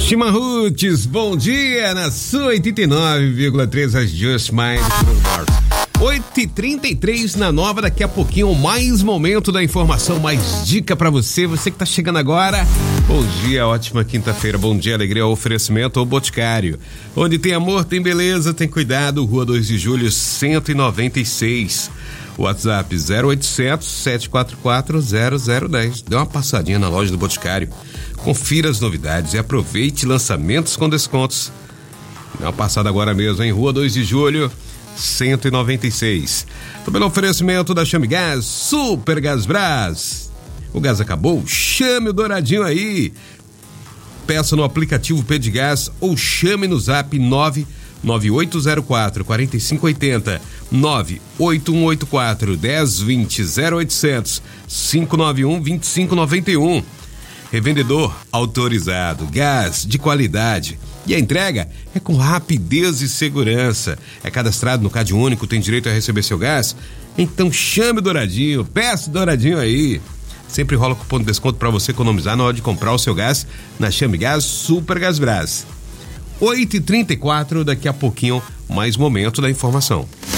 Chimarruts, bom dia na sua 89,3 as Just Mais 8h33 na nova, daqui a pouquinho mais momento da informação, mais dica pra você que tá chegando agora. Bom dia, ótima quinta-feira, bom dia, alegria, oferecimento ao Boticário. Onde tem amor, tem beleza, tem cuidado, Rua 2 de Julho 196. WhatsApp 0800 744 0010. Dê uma passadinha na loja do Boticário. Confira as novidades e aproveite lançamentos com descontos. Dá uma passada agora mesmo, em Rua 2 de Julho 196. Também no oferecimento da Chame Gás, Super Gás Brás. O gás acabou? Chame o Douradinho aí. Peça no aplicativo Pedigás ou chame no zap 99804 4580 98184 1020 0800 591 2591. Revendedor autorizado, gás de qualidade. E a entrega é com rapidez e segurança. É cadastrado no Cade Único, tem direito a receber seu gás? Então chame o Douradinho, peça o Douradinho aí. Sempre rola cupom de desconto para você economizar na hora de comprar o seu gás na Chame Gás Super Gás Brás. 8h34, daqui a pouquinho, mais momento da informação.